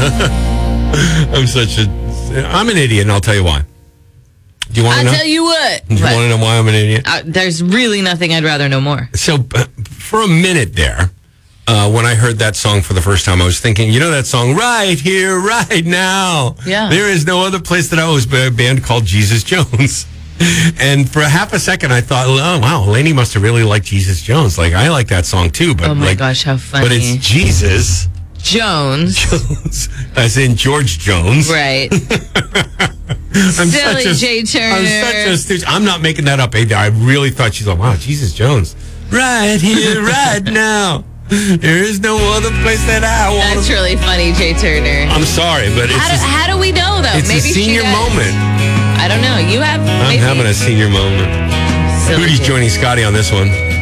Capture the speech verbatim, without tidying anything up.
I'm such a... I'm an idiot, and I'll tell you why. Do you want to know? I'll tell you what. Do you want to know why I'm an idiot? Uh, there's really nothing I'd rather know more. So, uh, for a minute there, uh, when I heard that song for the first time, I was thinking, you know that song, Right Here, Right Now? Yeah. There is no other place that I was by a band called Jesus Jones. And for half a second, I thought, oh, wow, Lainey must have really liked Jesus Jones. Like, I like that song, too. But oh, my like, gosh, how funny. But it's Jesus Jones. Jones, as in George Jones. Right. I'm Silly such a, Jay Turner. I'm such a stooge. I'm not making that up either. I really thought she's like, wow, Jesus Jones. Right here, right now. There is no other place that I want. That's really funny, Jay Turner. I'm sorry, but it's How do, a, how do we know, though? it's Maybe a senior she does. moment. I don't know. You have. I'm maybe. having a senior moment. Silly Hootie's Jay. joining Scotty on this one.